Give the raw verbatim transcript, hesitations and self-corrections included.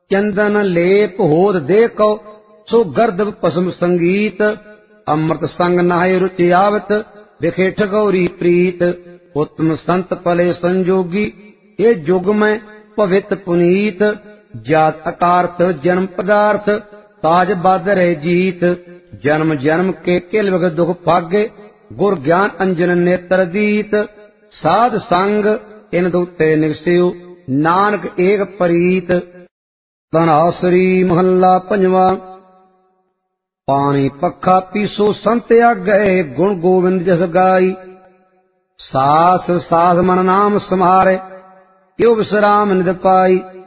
ਚੰਦਨ ਲੇਪ ਹੋਦ ਦੇਖੋ ਸੋ ਗਰਦਬ ਪਸਮ ਸੰਗੀਤ ਅੰਮ੍ਰਿਤ ਸੰਗ ਨਾਹਿ ਰੁਚਿ ਆਵਤ ਵਿਖੇ ਠਗੌਰੀ ਪ੍ਰੀਤ ਉਤਮ ਸੰਤ ਪਲੇ ਸੰਜੋਗੀ ਇਹ ਜੁਗ ਮੈਂ ਭਵਿਤ ਪੁਨੀਤ ਜਾਤ ਅਕਾਰਥ ਜਨਮ ਪਦਾਰਥ ਤਾਜ ਬਦ ਰਹਿ ਜੀਤ ਜਨਮ ਜਨਮ ਕੇ ਕਿਲ ਵਗ ਦੁਖ ਭਾਗੇ ਗੁਰ ਗਿਆਨ ਅੰਜਨ ਨੇਤਰ ਦੀਤ ਸਾਧ ਸੰਗ ਇਨ ਦੁਤੇ ਨਿਗਸਿਓ ਨਾਨਕ ਏਕ ਪ੍ਰੀਤ। ਧਨਾਸਰੀ ਮਹੱਲਾ ਪੰਜਵਾਂ। ਪਾਣੀ ਪੱਖਾ ਪੀਸੋ ਸੰਤ ਆਗੈ ਗੁਣ ਗੋਬਿੰਦ ਜਸ ਗਾਈ ਸਾਸ ਸਾਸ ਮਨ ਨਾਮ ਸਮਾਰੇ ਇਉ ਵਿਸਰਾਮ ਨਿਦ ਪਾਈ